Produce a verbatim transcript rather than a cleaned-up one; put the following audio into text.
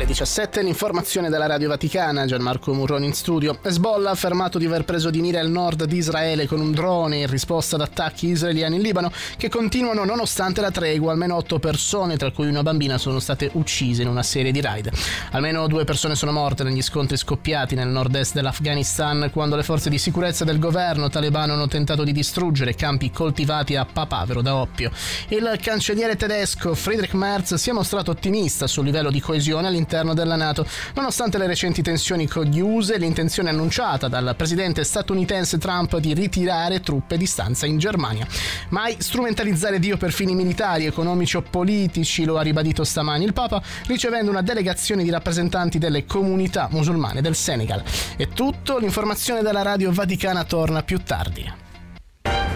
Alle diciassette l'informazione della Radio Vaticana, Gianmarco Murroni in studio. Hezbollah ha affermato di aver preso di mira il nord di Israele con un drone in risposta ad attacchi israeliani in Libano che continuano nonostante la tregua. Almeno otto persone, tra cui una bambina, sono state uccise in una serie di raid. Almeno due persone sono morte negli scontri scoppiati nel nord-est dell'Afghanistan quando le forze di sicurezza del governo talebano hanno tentato di distruggere campi coltivati a papavero da oppio. Il cancelliere tedesco Friedrich Merz si è mostrato ottimista sul livello di coesione all'interno della NATO, nonostante le recenti tensioni con gli U S A e l'intenzione annunciata dal presidente statunitense Trump di ritirare truppe di stanza in Germania. Mai strumentalizzare Dio per fini militari, economici o politici, lo ha ribadito stamani il Papa, ricevendo una delegazione di rappresentanti delle comunità musulmane del Senegal. È tutto, l'informazione della Radio Vaticana torna più tardi.